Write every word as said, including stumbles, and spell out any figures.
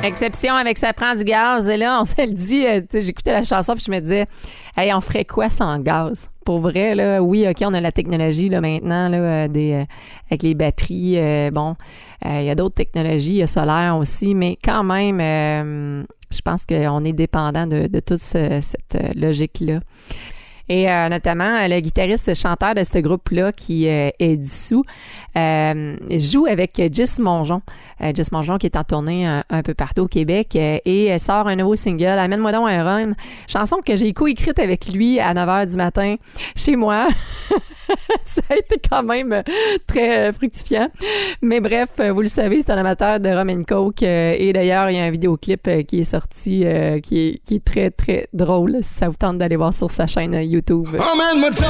Exception avec Ça prend du gaz. Et là, on se le dit, euh, j'écoutais la chanson puis je me disais, hey, on ferait quoi sans gaz? Pour vrai, là, oui, OK, on a la technologie là, maintenant là, euh, des, euh, avec les batteries. Euh, bon, il euh, y a d'autres technologies, il y a solaire aussi, mais quand même, euh, je pense qu'on est dépendant de, de toute ce, cette logique-là. Et euh, notamment, le guitariste chanteur de ce groupe-là qui euh, est dissous euh, joue avec Jess Mongeon. Euh, Jess Mongeon qui est en tournée un, un peu partout au Québec euh, et sort un nouveau single, Amène-moi donc un rhum. Chanson que j'ai co-écrite avec lui à neuf heures du matin chez moi. Ça a été quand même très fructifiant. Mais bref, vous le savez, c'est un amateur de rum and coke. Euh, et d'ailleurs, il y a un vidéoclip euh, qui est sorti euh, qui, est, qui est très, très drôle. Si ça vous tente d'aller voir sur sa chaîne YouTube.